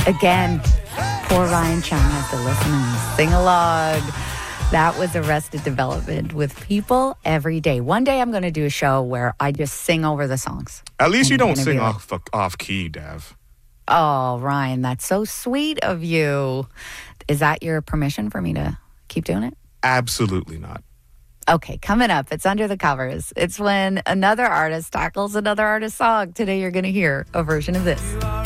Again, poor Ryan Chung has to listen and sing along. That was Arrested Development with People Every Day. One day I'm going to do a show where I just sing over the songs. At least you don't sing off key, Dev. Oh, Ryan, that's so sweet of you. Is that your permission for me to keep doing it? Absolutely not. Okay, coming up, it's Under the Covers. It's when another artist tackles another artist's song. Today you're going to hear a version of this.